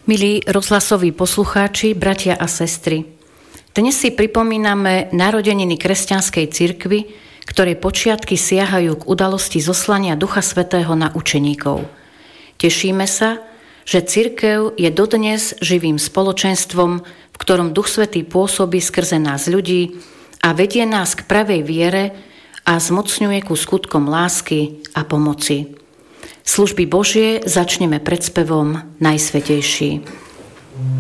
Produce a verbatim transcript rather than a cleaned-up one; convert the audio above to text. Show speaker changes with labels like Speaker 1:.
Speaker 1: Milí rozhlasoví poslucháči, bratia a sestry, dnes si pripomíname narodeniny kresťanskej cirkvi, ktorej počiatky siahajú k udalosti zoslania Ducha Svätého na učeníkov. Tešíme sa, že cirkev je dodnes živým spoločenstvom, v ktorom Duch Svätý pôsobí skrze nás ľudí a vedie nás k pravej viere a zmocňuje ku skutkom lásky a pomoci. Služby Božie začneme predspevom Najsvätejší.